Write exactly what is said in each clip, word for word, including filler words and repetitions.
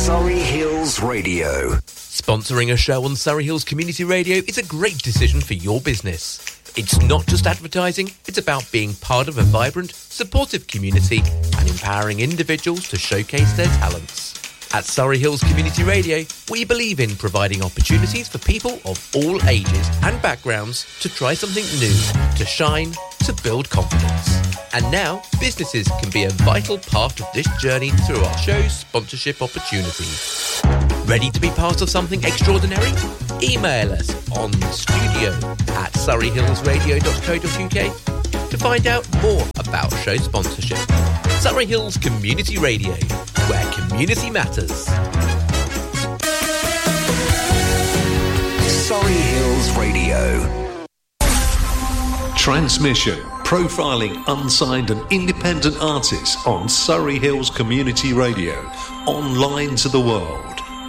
Surrey Hills Radio. Sponsoring a show on Surrey Hills Community Radio is a great decision for your business. It's not just advertising, it's about being part of a vibrant, supportive community and empowering individuals to showcase their talents. At Surrey Hills Community Radio, we believe in providing opportunities for people of all ages and backgrounds to try something new, to shine, to build confidence. And now, businesses can be a vital part of this journey through our show's sponsorship opportunities. Ready to be part of something extraordinary? Email us on studio at surrey hills radio dot co dot uk to find out more about show sponsorship. Surrey Hills Community Radio, where community matters. Surrey Hills Radio. Transmission, profiling unsigned and independent artists on Surrey Hills Community Radio, online to the world.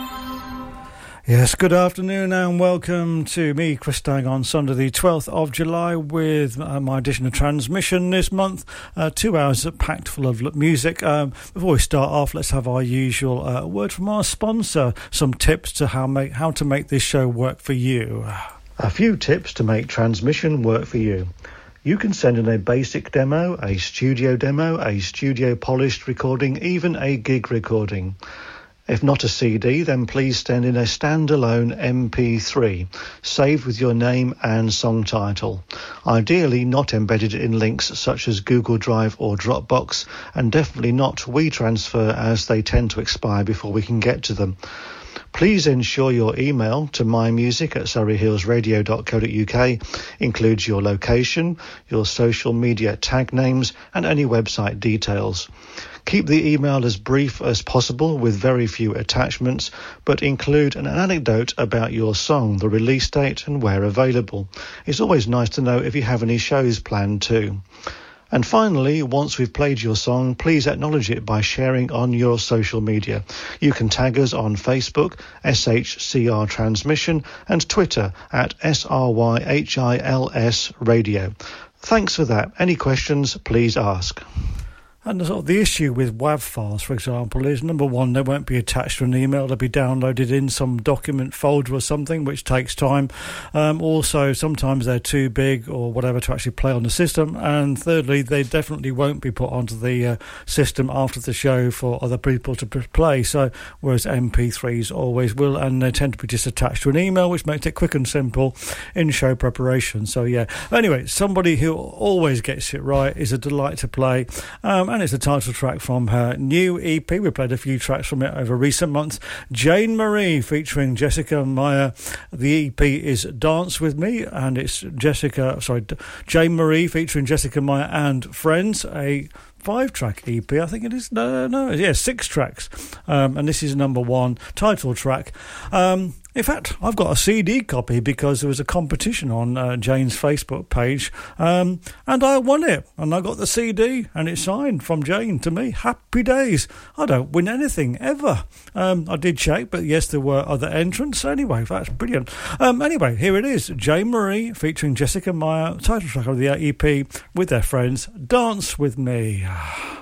Yes, good afternoon and welcome to me, Chris Stagg, on Sunday the twelfth of July with uh, my edition of Transmission this month. Uh, two hours packed full of music. Um, before we start off, let's have our usual uh, word from our sponsor, some tips to how, make, how to make this show work for you. A few tips to make Transmission work for you. You can send in a basic demo, a studio demo, a studio polished recording, even a gig recording. If not a C D, then please send in a standalone M P three, saved with your name and song title. Ideally not embedded in links such as Google Drive or Dropbox, and definitely not WeTransfer, as they tend to expire before we can get to them. Please ensure your email to mymusic at surrey hills radio dot co dot uk includes your location, your social media tag names and any website details. Keep the email as brief as possible with very few attachments, but include an anecdote about your song, the release date and where available. It's always nice to know if you have any shows planned too. And finally, once we've played your song, please acknowledge it by sharing on your social media. You can tag us on Facebook, S H C R Transmission, and Twitter at S R Y H I L S Radio. Thanks for that. Any questions, please ask. And the, sort of the issue with WAV files, for example, is, number one, they won't be attached to an email. They'll be downloaded in some document folder or something, which takes time. Um, also, sometimes they're too big or whatever to actually play on the system. And thirdly, they definitely won't be put onto the uh, system after the show for other people to play. So, whereas M P threes always will, and they tend to be just attached to an email, which makes it quick and simple in show preparation. So, yeah. Anyway, somebody who always gets it right is a delight to play. Um, and it's the title track from her new E P. We played a few tracks from it over recent months. Jane Marie featuring Jessica Meyer. The E P is Dance With Me, and it's Jessica, sorry, Jane Marie featuring Jessica Meyer and Friends, a five-track E P, I think it is. No, no, no, yeah, six tracks. Um, and this is number one, title track. Um, in fact, I've got a C D copy because there was a competition on uh, Jane's Facebook page, um, and I won it. And I got the C D, and it's signed from Jane to me. Happy days. I don't win anything, ever. Um, I did check, but yes, there were other entrants. Anyway, that's brilliant. Um, anyway, here it is. Jane Marie featuring Jessica Meyer, title track of the E P with their friends, Dance With Me.